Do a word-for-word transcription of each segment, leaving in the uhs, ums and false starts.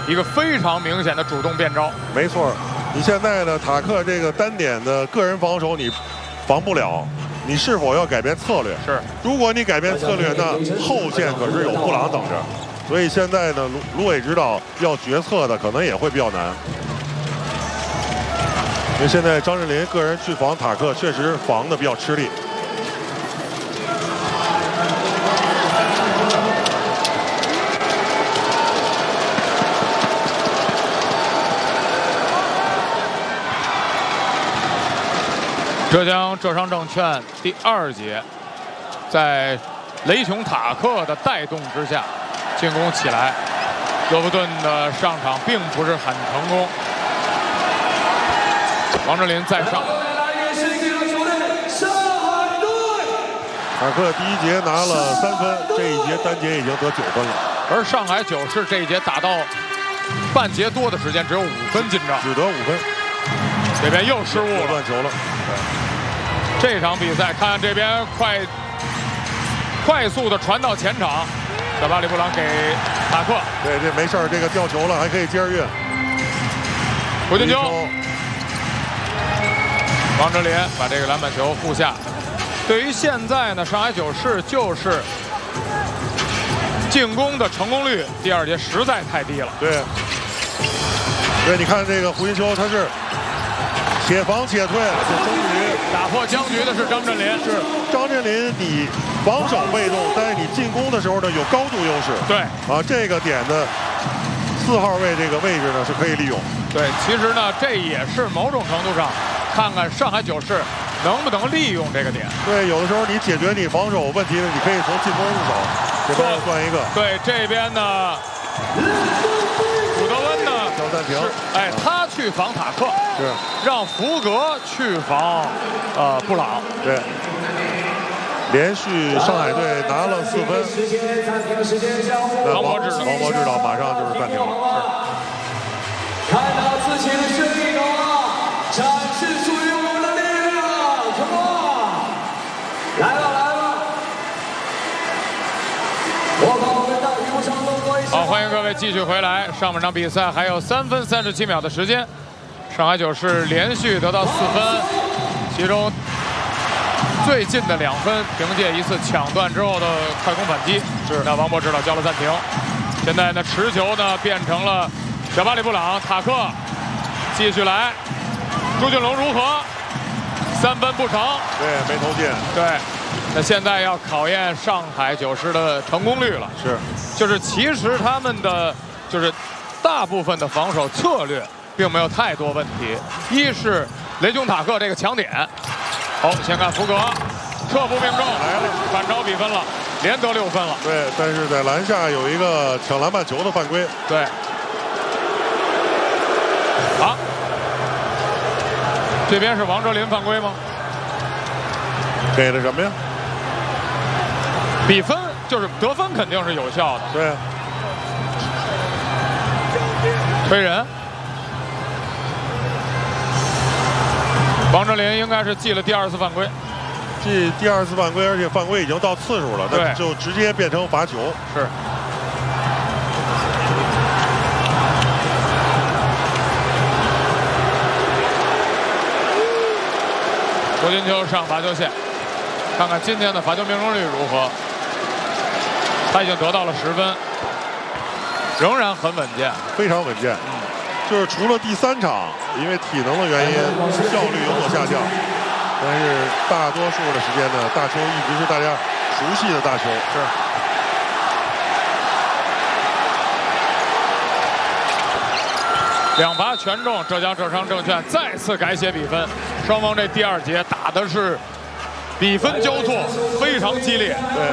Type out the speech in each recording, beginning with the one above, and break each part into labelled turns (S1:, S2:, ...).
S1: 一个非常明显的主动变招。
S2: 没错，你现在呢，塔克这个单点的个人防守你防不了，你是否要改变策略？
S1: 是，如
S2: 果你改变策略，那后线可是有布朗等着。所以现在呢，卢卢伟指导要决策的可能也会比较难。因为现在张镇麟个人去防塔克，确实防的比较吃力。
S1: 浙江浙商证券第二节，在雷琼塔克的带动之下，进攻起来。罗伯顿的上场并不是很成功。王哲林再上。
S2: 塔克第一节拿了三分，这一节单节已经得九分了。
S1: 而上海九市这一节打到半节多的时间，只有五分进账，
S2: 只得五分。
S1: 这边又失误了，
S2: 断球了。
S1: 这场比赛，看看这边快快速的传到前场，小巴里布朗给塔克。
S2: 对，这没事儿，这个掉球了，还可以接着运。
S1: 胡金秋，王哲林把这个篮板球护下。对于现在呢，上海九市就是进攻的成功率，第二节实在太低了。
S2: 对，对，你看这个胡金秋，他是且防且退，终于
S1: 打破僵局的是张镇麟。
S2: 是张镇麟，你防守被动，但是你进攻的时候呢有高度优势。
S1: 对
S2: 啊，这个点的四号位这个位置呢是可以利用。
S1: 对，其实呢这也是某种程度上看看上海九市能不能利用这个点。
S2: 对，有的时候你解决你防守问题呢，你可以从进攻入手。这边又断一个。
S1: 对，这边呢，古德温呢
S2: 叫暂停。
S1: 哎，他去防塔克，
S2: 是
S1: 让福格去防呃布朗。
S2: 对，连续上海队拿了四分。
S1: 王柏智，
S2: 王柏智导马上就是暂停了。
S3: 看到自己的胜利了，展示属于我们的力量 ，Come on， 来吧来吧！我把我们大屏幕上动作一下。
S1: 好，欢迎各位继续回来。上半场比赛还有三分三十七秒的时间，上海九市连续得到四分，其中最近的两分凭借一次抢断之后的快攻反击。是，那王柏指导叫了暂停。现在呢，持球呢变成了小巴里布朗，塔克继续来，朱俊龙如何？三分不成，
S2: 对，没投进。
S1: 对，那现在要考验上海九市的成功率了。
S2: 是，
S1: 就是其实他们的就是大部分的防守策略并没有太多问题。一是雷琼塔克这个抢点，好，先看福格，撤步命中来了，反超比分了，连得六分了。
S2: 对，但是在篮下有一个抢篮板球的犯规。
S1: 对。好，这边是王哲林犯规吗？
S2: 给了什么呀？
S1: 比分就是得分肯定是有效的。
S2: 对。
S1: 推人。王哲林应该是记了第二次犯规。
S2: 记第二次犯规，而且犯规已经到次数了，那就直接变成罚球。
S1: 是。胡金秋上罚球线，看看今天的罚球命中率如何。他已经得到了十分，仍然很稳健，
S2: 非常稳健。嗯，就是除了第三场，因为体能的原因，效率有所下降，但是大多数的时间呢，大球一直是大家熟悉的大球。
S1: 是。两罚全中，浙江浙商证券再次改写比分。双方这第二节打的是比分交错，非常激烈。
S2: 对，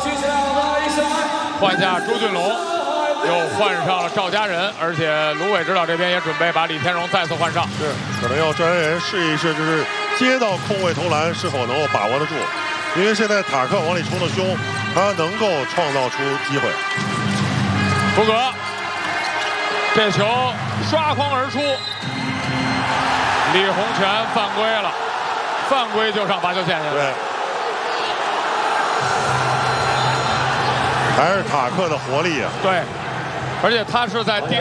S1: 换下朱俊龙，又换上了赵家人，而且卢伟指导这边也准备把李天荣再次换上。
S2: 是，可能要赵家人试一试，就是接到空位投篮是否能够把握得住，因为现在塔克往里冲的凶，他能够创造出机会。
S1: 福格。这球刷筐而出，李洪权犯规了，犯规就上罚球线去了。
S2: 对，还是塔克的活力啊。
S1: 对，而且他是在第